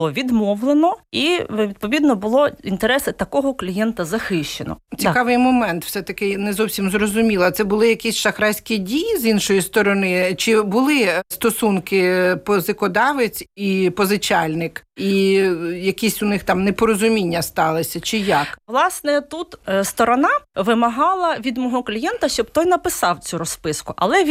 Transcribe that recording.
відмовлено, і, відповідно, було інтереси такого клієнта захищено. Цікавий момент, все-таки не зовсім зрозуміла. Це були якісь шахрайські дії з іншої сторони? Чи були стосунки позикодавець і позичальник? І якісь у них там непорозуміння сталося, чи як? Власне, тут сторона вимагала від мого клієнта, щоб той написав цю розписку, але